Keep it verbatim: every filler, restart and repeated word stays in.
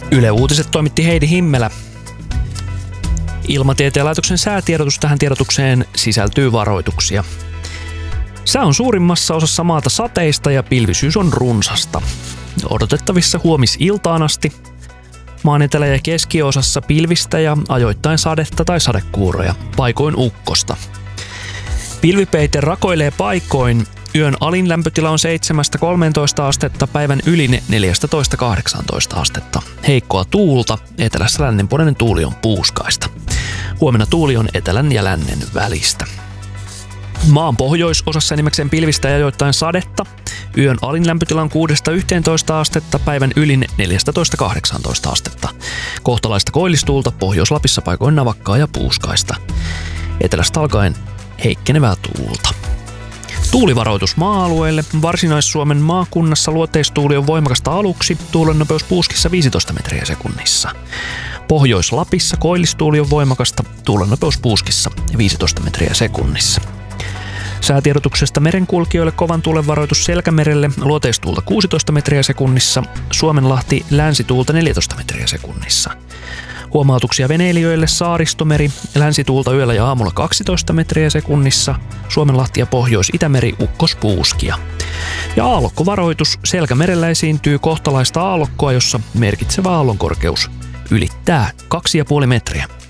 Yle Uutiset toimitti Heidi Himmelä. Ilmatieteen laitoksen säätiedotus. Tähän tiedotukseen sisältyy varoituksia. Sää on suurimmassa osassa maata sateista ja pilvisyys on runsasta. Odotettavissa huomisiltaan asti. Maan etelä- ja keskiosassa pilvistä ja ajoittain sadetta tai sadekuuroja, paikoin ukkosta. Pilvipeite rakoilee paikoin. Yön alin lämpötila on seitsemästä kolmeentoista astetta, päivän ylin neljästätoista kahdeksaantoista astetta. Heikkoa tuulta, etelässä lännenpuoleinen tuuli on puuskaista. Huomenna tuuli on etelän ja lännen välistä. Maan pohjoisosassa enimmäkseen pilvistä ja ajoittain sadetta. Yön alin lämpötila on kuudesta yhteentoista astetta, päivän ylin neljästätoista kahdeksaantoista astetta. Kohtalaista koillistuulta, Pohjois-Lapissa paikoin navakkaa ja puuskaista. Etelästä alkaen heikkenevää tuulta. Tuulivaroitus maa-alueelle. Varsinais-Suomen maakunnassa luoteistuuli on voimakasta aluksi, tuulen nopeus puuskissa viisitoista metriä sekunnissa. Pohjois-Lapissa koillistuuli on voimakasta, tuulen nopeus puuskissa viisitoista metriä sekunnissa. Säätiedotuksesta merenkulkijoille kovan tuulen varoitus Selkämerelle, luoteistuulta kuusitoista metriä sekunnissa, Suomenlahti länsituulta neljätoista metriä sekunnissa. Huomautuksia veneilijöille Saaristomeri, länsituulta yöllä ja aamulla kaksitoista metriä sekunnissa, Suomenlahti ja Pohjois-Itämeri ukkospuuskia. Ja aallokkovaroitus Selkämerellä esiintyy kohtalaista aallokkoa, jossa merkitsevä aallonkorkeus ylittää kaksi pilkku viisi metriä.